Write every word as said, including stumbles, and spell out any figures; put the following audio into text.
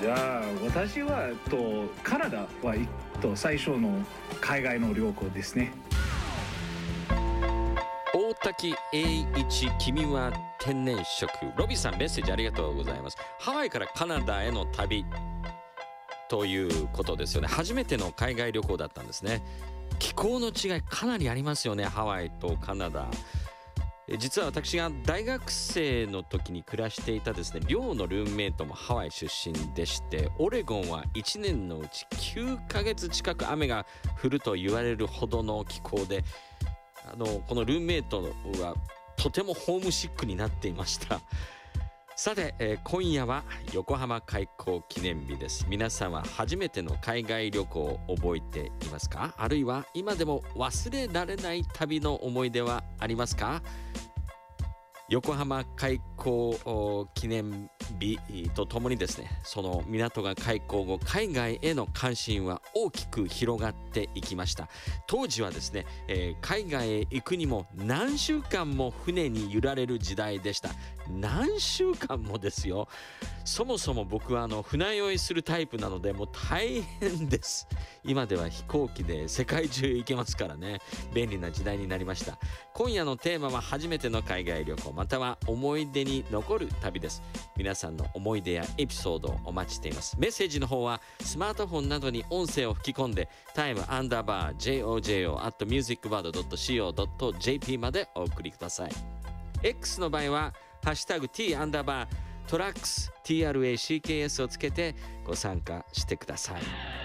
じゃあ私はとカナダはと最初の海外の旅行ですね。 大滝栄一、君は天然色。ロビーさん、メッセージありがとうございます。ハワイからカナダへの旅ということですよね。初めての海外旅行だったんですね。気候の違いかなりありますよね、ハワイとカナダ。実は私が大学生の時に暮らしていたですね、寮のルームメイトもハワイ出身でして、オレゴンはいちねんのうちきゅうかげつ近く雨が降ると言われるほどの気候で、あのこのルームメイトはとてもホームシックになっていました。さて、えー、今夜は横浜開港記念日です。皆さんは初めての海外旅行を覚えていますか？あるいは今でも忘れられない旅の思い出はありますか？横浜開港記念日とともにですね、その港が開港後、海外への関心は大きく広がっていきました。当時はですね、えー、海外へ行くにも何週間も船に揺られる時代でした。何週間もですよ。そもそも僕はあの船酔いするタイプなので、もう大変です。今では飛行機で世界中行けますからね、便利な時代になりました。今夜のテーマは初めての海外旅行、または思い出に残る旅です。皆さんの思い出やエピソードをお待ちしています。メッセージの方はスマートフォンなどに音声を吹き込んで、タイムアンダーバー ジェイオージェイオー アット ミュージックバード ドット シーオー ドット ジェーピー までお送りください。 X の場合はハッシュタグ T アンダーバートラックス ティーアールエーシーケーエス をつけてご参加してください。